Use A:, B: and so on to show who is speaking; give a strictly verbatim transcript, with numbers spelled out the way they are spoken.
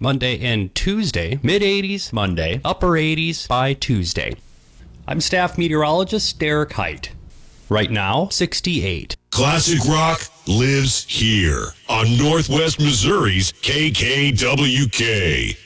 A: Monday and Tuesday. Mid eighties Monday, upper eighties by Tuesday. I'm staff meteorologist Derek Height. Right now, sixty-eight.
B: Classic rock lives here on Northwest Missouri's K K W K.